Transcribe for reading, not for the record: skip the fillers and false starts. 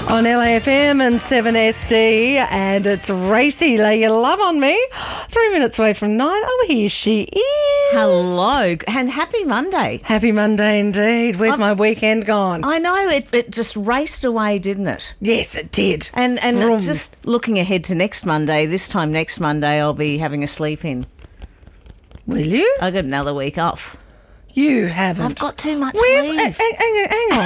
on LAFM and 7SD, and it's Racy. Lay your love on me. 3 minutes away from 9. Oh, here she is. Hello, and happy Monday. Happy Monday indeed. Where's my weekend gone? I know, it just raced away, didn't it? Yes, it did. And Vroom. just looking ahead to next Monday, this time next Monday I'll be having a sleep in. Will you? I got another week off. You haven't. I've got too much Where's leave. hang on.